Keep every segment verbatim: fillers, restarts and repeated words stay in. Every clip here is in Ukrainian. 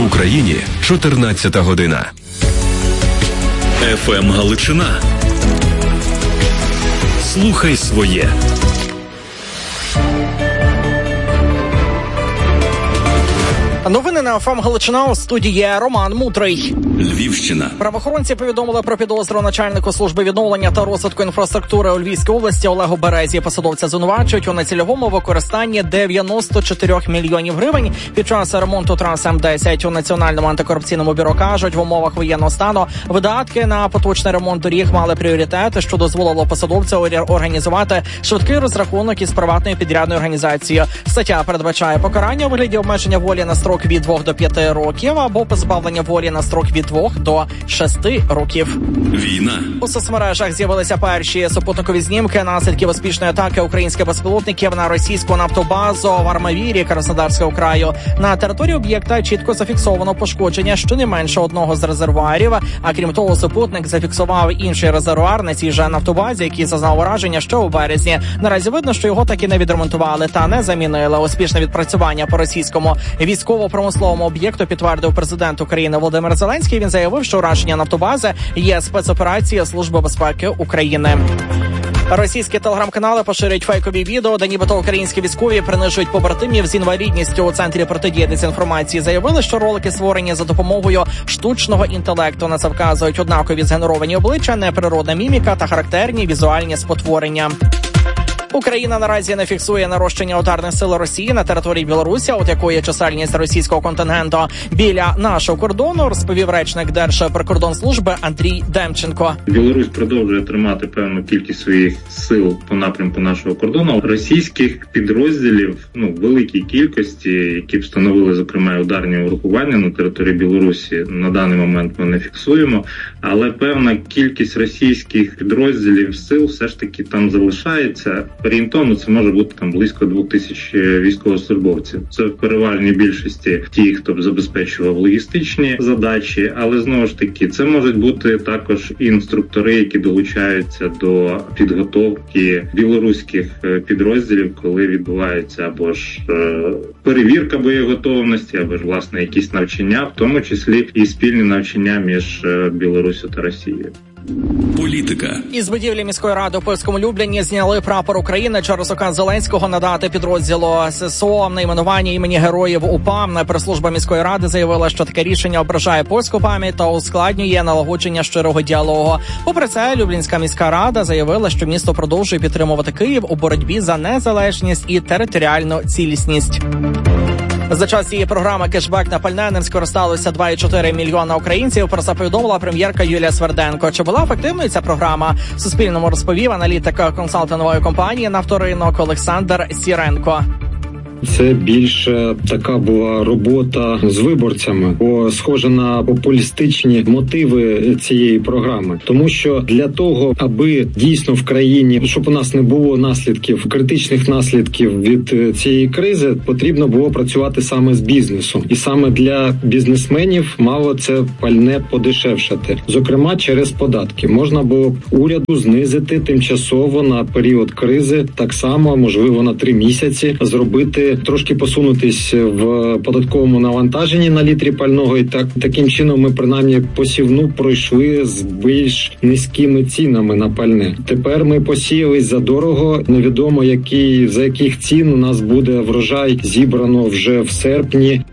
В Україні чотирнадцята година. еф ем Галичина. Слухай своє. Новини на еф ем Галичина, у студії Роман Мутрий. Львівщина. Правоохоронці повідомили про підозру начальнику служби відновлення та розвитку інфраструктури у Львівській області Олегу Березі. Посадовця звинувачують у нецільовому використанні дев'яносто чотири мільйонів гривень під час ремонту траси ем десять. У Національному антикорупційному бюро кажуть, в умовах воєнного стану видатки на поточний ремонт доріг мали пріоритет, що дозволило посадовцю організувати швидкий розрахунок із приватною підрядною організацією. Стаття передбачає покарання у вигляді обмеження волі на строк від двох до п'яти років або позбавлення волі на строк від двох до шести років. Війна. У соцмережах з'явилися перші супутникові знімки наслідків успішної атаки українських безпілотників на російську нафтобазу в Армавірі Краснодарського краю. На території об'єкта чітко зафіксовано пошкодження щонайменше одного з резервуарів, а крім того, супутник зафіксував інший резервуар на цій же нафтобазі, який зазнав ураження ще у березні. Наразі видно, що його таки не відремонтували та не замінили. Успішне відпрацювання по російському військово-промисловому об'єкту підтвердив президент України Володимир Зеленський. Він заявив, що ураження нафтобази є спецоперацією Служби безпеки України. Російські телеграм-канали поширюють фейкові відео, де нібито українські військові принижують побратимів з інвалідністю. У Центрі протидії дезінформації заявили, що ролики створені за допомогою штучного інтелекту. На це вказують однакові згенеровані обличчя, неприродна міміка та характерні візуальні спотворення. Україна наразі не фіксує нарощення ударних сил Росії на території Білорусі, от якої чисельність російського контингенту біля нашого кордону, розповів речник Держприкордонслужби Андрій Демченко. Білорусь продовжує тримати певну кількість своїх сил по напрямку нашого кордону. Російських підрозділів, ну, великій кількості, які б становили, зокрема, ударні угрупування на території Білорусі, на даний момент ми не фіксуємо, але певна кількість російських підрозділів сил все ж таки там залишається. Орієнтовно це може бути там близько двох тисяч військовослужбовців. Це в переважній більшості ті, хто забезпечував логістичні задачі, але знову ж таки це можуть бути також інструктори, які долучаються до підготовки білоруських підрозділів, коли відбувається або ж перевірка боєготовності, або ж власне якісь навчання, в тому числі і спільні навчання між Білоруссю та Росією. Політика. Із будівлі міської ради у польському Любліні зняли прапор України через указ Зеленського надати підрозділу ес ес о найменування імені героїв УПА. Прес-служба міської ради заявила, що таке рішення ображає польську пам'ять та ускладнює налагодження щирого діалогу. Попри це, Люблінська міська рада заявила, що місто продовжує підтримувати Київ у боротьбі за незалежність і територіальну цілісність. За час цієї програми кешбек на пальне ним скористалося два цілих чотири мільйона українців. Про це повідомила прем'єрка Юлія Сверденко. Чи була ефективною ця програма? Суспільному розповів аналітик консалтингової компанії «Нафторинок» Олександр Сіренко. Це більше така була робота з виборцями, бо схоже на популістичні мотиви цієї програми. Тому що для того, аби дійсно в країні, щоб у нас не було наслідків, критичних наслідків від цієї кризи, потрібно було працювати саме з бізнесом. І саме для бізнесменів мало це пальне подешевшати. Зокрема, через податки. Можна було б уряду знизити тимчасово на період кризи, так само, можливо, на три місяці, зробити трошки посунутись в податковому навантаженні на літрі пального, і так таким чином ми принаймні посівну пройшли з більш низькими цінами на пальне. Тепер ми посіялись за дорого, невідомо які за яких цін у нас буде врожай зібрано вже в серпні.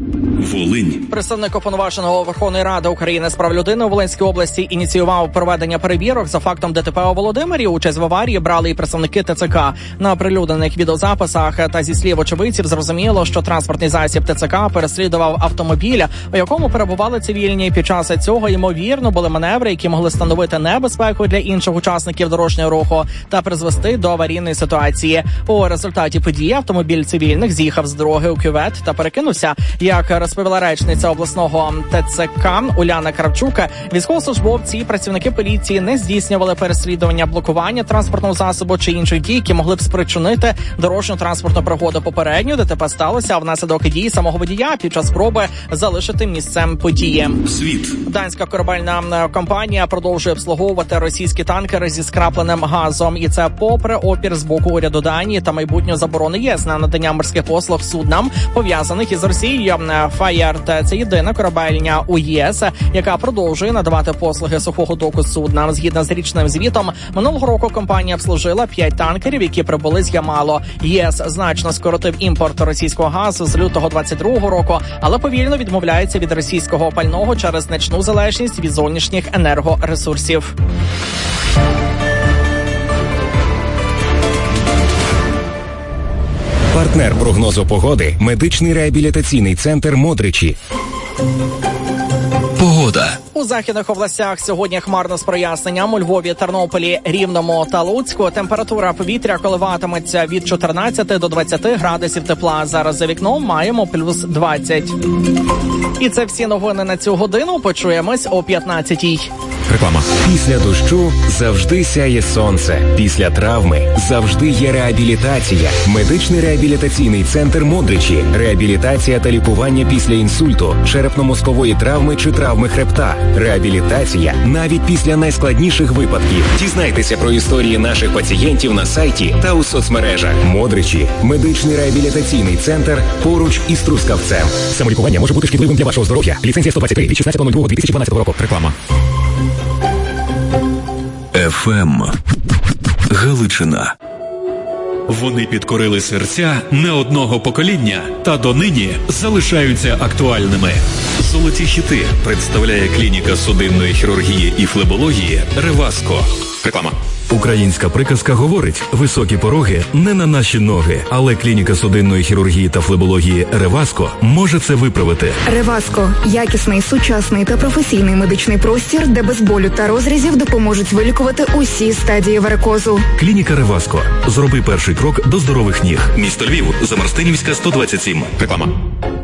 Волинь. Представник уповноваженого Верховної Ради України з прав людини у Волинській області ініціював проведення перевірок за фактом ДТП у Володимирі. Участь в аварії брали і представники те це ка. На оприлюднених відеозаписах та зі слів очевидців зрозуміло, що транспортний засіб те це ка переслідував автомобіль, у якому перебували цивільні. Під час цього, ймовірно, були маневри, які могли становити небезпеку для інших учасників дорожнього руху та призвести до аварійної ситуації. У результаті події автомобіль цивільних з'їхав з дороги у кювет та перекинувся. Як розповіла речниця обласного те це ка Уляна Кравчук, військовослужбовці і працівники поліції не здійснювали переслідування, блокування транспортного засобу чи інших дій, які могли б спричинити дорожню транспортну пригоду. Попередньо ДТП сталося внаслідок дії самого водія під час спроби залишити місцем події. Світ. Данська корабельна компанія продовжує обслуговувати російські танкери зі скрапленим газом. І це попри опір з боку уряду Данії та майбутню заборону ЄС на надання морських послуг суднам, пов'язаних із Росією. Нагадаю, Фаєрт – це єдина корабельня у ЄС, яка продовжує надавати послуги сухого доку судна. Згідно з річним звітом, минулого року компанія обслужила п'ять танкерів, які прибули з Ямало. ЄС значно скоротив імпорт російського газу з лютого двадцять другого року, але повільно відмовляється від російського пального через значну залежність від зовнішніх енергоресурсів. Партнер прогнозу погоди – медичний реабілітаційний центр «Модричі». Погода. У західних областях сьогодні хмарно з проясненням. У Львові, Тернополі, Рівному та Луцьку температура повітря коливатиметься від чотирнадцяти до двадцяти градусів тепла. Зараз за вікном маємо плюс двадцять. І це всі новини на цю годину. Почуємось о п'ятнадцятій. Реклама. Після дощу завжди сяє сонце. Після травми завжди є реабілітація. Медичний реабілітаційний центр «Модричі». Реабілітація та лікування після інсульту, черепно-мозкової травми чи травми хребта. Реабілітація навіть після найскладніших випадків. Дізнайтеся про історії наших пацієнтів на сайті та у соцмережах. «Модричі» – медичний реабілітаційний центр поруч із Трускавцем. Самолікування може бути шкідливим для вашого здоров'я. Ліцензія сто двадцять три від шістнадцятого лютого дві тисячі дванадцятого року. Реклама. еф ем Галичина. Вони підкорили серця не одного покоління та донині залишаються актуальними. Золоті хіти представляє клініка судинної хірургії і флебології «Реваско». Реклама. Українська приказка говорить: високі пороги не на наші ноги, але клініка судинної хірургії та флебології «Реваско» може це виправити. «Реваско» – якісний, сучасний та професійний медичний простір, де без болю та розрізів допоможуть вилікувати усі стадії варикозу. Клініка «Реваско». Зроби перший крок до здорових ніг. Місто Львів, Замарстинівська, сто двадцять сім. Реклама.